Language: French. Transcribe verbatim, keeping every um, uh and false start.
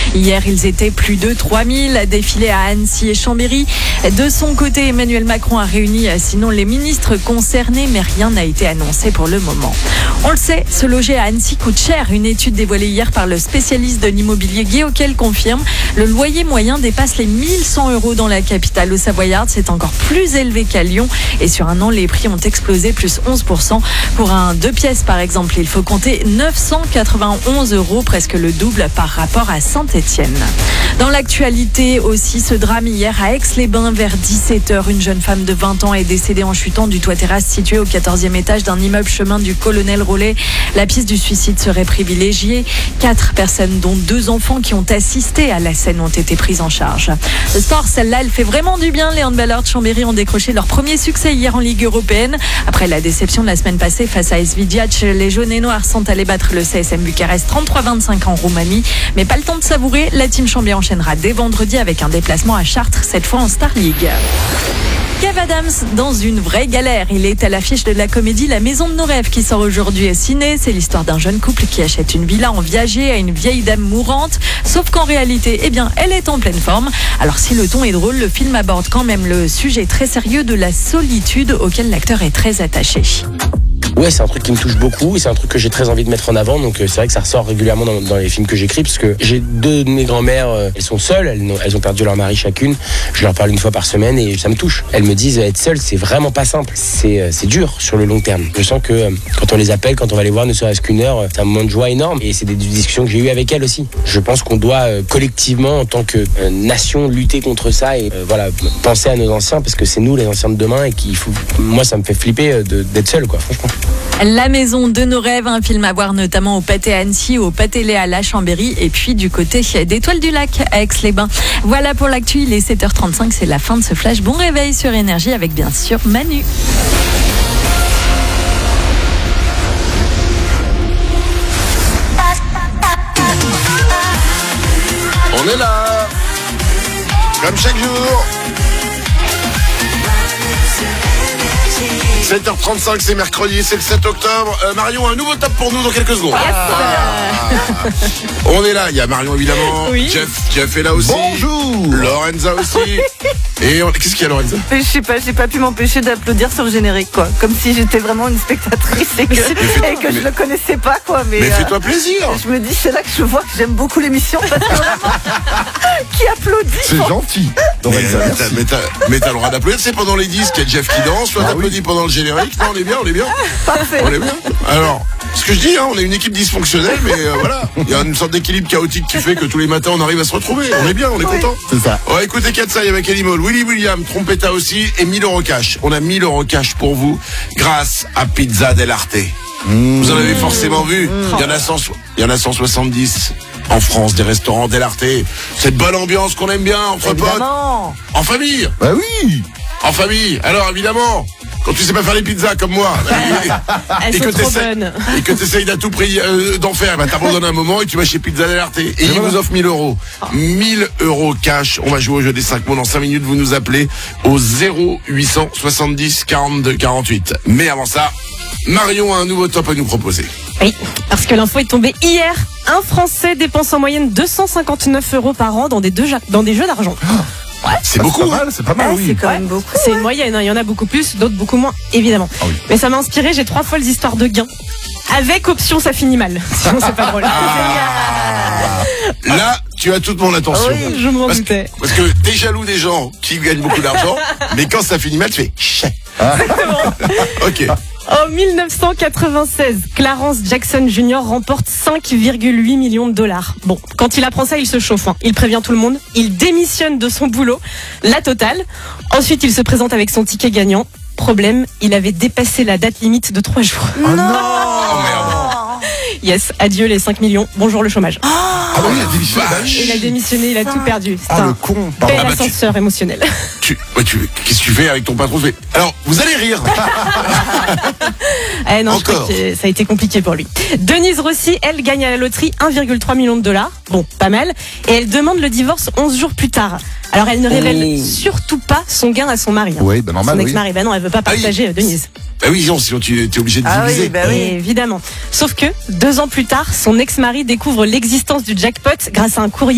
Hier, ils étaient plus de trois mille à défiler à Annecy et Chambéry. De son côté, Emmanuel Macron a réuni sinon les ministres concernés, mais rien n'a été annoncé pour le moment. On le sait, se loger à Annecy coûte cher. Une étude dévoilée hier par le spécialiste de l'immobilier Guy Auquel confirme le loyer moyen dépasse les mille cent euros dans la capitale. Au Savoyard, c'est encore plus élevé qu'à Lyon. Et sur un an, les prix ont explosé, plus onze pour cent. Pour un deux pièces, par exemple, il faut compter neuf cent quatre-vingt-onze euros, presque le double par rapport à Saint-Étienne. Dans l'actualité aussi, ce drame hier à Aix-les-Bains vers dix-sept heures. Une jeune femme de vingt ans est décédée en chutant du toit terrasse situé au quatorzième étage d'un immeuble chemin du Colonel Rollet. La piste du suicide serait privilégiée. Quatre personnes, dont deux enfants qui ont assisté à la scène, ont été prises en charge. Le sport, celle-là, elle fait vraiment du bien. Les handballeurs de Chambéry ont décroché leur premier succès hier en Ligue européenne. Après la déception de la semaine passée face à S V Giac, les jaunes et noirs sont allés battre le C S M Bucarest trente-trois à vingt-cinq en Roumanie. Mais pas le temps de savourer. La team Chambéry enchaînera dès vendredi avec un déplacement à Chartres, cette fois en Star League. Kev Adams dans une vraie galère. Il est à l'affiche de la comédie La Maison de nos rêves qui sort aujourd'hui au ciné. C'est l'histoire d'un jeune couple qui achète une villa en viager à une vieille dame mourante. Sauf qu'en réalité, eh bien, elle est en pleine forme. Alors si le ton est drôle, le film aborde quand même le sujet très sérieux de la solitude auquel l'acteur est très attaché. Ouais, c'est un truc qui me touche beaucoup et c'est un truc que j'ai très envie de mettre en avant. Donc euh, c'est vrai que ça ressort régulièrement dans, dans les films que j'écris, parce que j'ai deux de mes grand-mères, euh, elles sont seules, elles, elles ont perdu leur mari chacune. Je leur parle une fois par semaine et ça me touche. Elles me disent, être seule, c'est vraiment pas simple. C'est, euh, c'est dur sur le long terme. Je sens que euh, quand on les appelle, quand on va les voir, ne serait-ce qu'une heure, euh, c'est un moment de joie énorme. Et c'est des discussions que j'ai eues avec elles aussi. Je pense qu'on doit euh, collectivement, en tant que euh, nation, lutter contre ça et euh, voilà, penser à nos anciens, parce que c'est nous les anciens de demain et qu'il faut. Moi, ça me fait flipper euh, de, d'être seul, quoi, franchement. La Maison de nos rêves, un film à voir notamment au Pâté Annecy, au Pâté Léa à Chambéry et puis du côté d'Étoile du Lac à Aix-les-Bains. Voilà pour l'actu, il est sept heures trente-cinq, c'est la fin de ce flash. Bon réveil sur Énergie avec bien sûr Manu. On est là, comme chaque jour. sept heures trente-cinq, c'est mercredi, c'est le sept octobre. Euh, Marion, un nouveau top pour nous dans quelques secondes. Yes. Ah. On est là, il y a Marion évidemment, oui. Jeff, Jeff est là aussi. Bonjour. Lorenza aussi. Et on... qu'est-ce qu'il y a, Lorenza? Je sais pas, j'ai pas pu m'empêcher d'applaudir sur le générique, quoi. Comme si j'étais vraiment une spectatrice et que, et que je le connaissais pas, quoi. Mais, mais euh, fais-toi plaisir. Je me dis, c'est là que je vois que j'aime beaucoup l'émission parce que vraiment, qui applaudit. C'est gentil. Mais, euh, mais, t'as, mais, t'as, mais t'as le droit d'applaudir, c'est pendant les disques, il y a Jeff qui danse, toi ah, t'applaudis oui. pendant le générique. Non, on est bien, on est bien. Parfait. On est bien. Alors, ce que je dis, hein, on est une équipe dysfonctionnelle, mais euh, voilà. Il y a une sorte d'équilibre chaotique qui fait que tous les matins on arrive à se retrouver. On est bien, on est oui. content. C'est ça. On va écouter Katsai avec Ellie Moll, Willy William, Trompetta aussi et mille euros cash. On a mille euros cash pour vous grâce à Pizza Del Arte. Mmh. Vous en avez forcément vu. Mmh. Il y en a cent, il y en a cent soixante-dix en France, des restaurants Del Arte. Cette bonne ambiance qu'on aime bien entre évidemment. potes. En famille. Bah oui. En famille. Alors évidemment, quand tu sais pas faire les pizzas comme moi, elles et, sont que trop bonnes. et que tu essayes d'à tout prix euh, d'en faire, bah, t'abandonnes un moment et tu vas chez Pizza Del Arte. Et ils vous offrent mille euros. mille euros cash. On va jouer au jeu des cinq mots dans cinq minutes. Vous nous appelez au zéro huit cent soixante-dix quarante-deux quarante-huit. Mais avant ça, Marion a un nouveau top à nous proposer. Oui, parce que l'info est tombée hier. Un Français dépense en moyenne deux cent cinquante-neuf euros par an dans des, deux, dans des jeux d'argent. Ouais, c'est bah, beaucoup. C'est pas mal, c'est pas mal, ouais, oui. C'est quand ouais. même beaucoup. C'est ouais. une moyenne, hein. Il y en a beaucoup plus, d'autres beaucoup moins, évidemment. Ah oui. Mais ça m'a inspiré, j'ai trois folles histoires de gains. Avec option, ça finit mal. Sinon, c'est pas drôle. Ah. Là, tu as toute mon attention. Oui, je m'en parce doutais. Que, parce que t'es jaloux des gens qui gagnent beaucoup d'argent, mais quand ça finit mal, tu fais chais. Ok. En mille neuf cent quatre-vingt-seize, Clarence Jackson Junior remporte cinq virgule huit millions de dollars. Bon, quand il apprend ça, il se chauffe. Hein. Il prévient tout le monde. Il démissionne de son boulot, la totale. Ensuite, il se présente avec son ticket gagnant. Problème, il avait dépassé la date limite de trois jours. Oh non. Oh merde. Yes, adieu les cinq millions. Bonjour le chômage. Ah oui, il a démissionné. Il a démissionné, il a tout perdu. C'est Ah un le con. bel Ah, bah, ascenseur tu... émotionnel. Tu... Ouais, tu... Qu'est-ce que tu fais avec ton patron? Alors, vous allez rire. Eh non, je Encore. crois que ça a été compliqué pour lui. Denise Rossi, elle gagne à la loterie un virgule trois million de dollars. Bon, pas mal. Et elle demande le divorce onze jours plus tard. Alors elle ne révèle Oh. surtout pas son gain à son mari. Hein. Oui, bah normal, son oui. ex-mari. Ben non, elle veut pas partager, Ah oui. Denise. Bah oui, non, sinon tu es obligé de Ah diviser. oui, bah oui. Évidemment. Sauf que deux ans plus tard, son ex-mari découvre l'existence du jackpot grâce à un courrier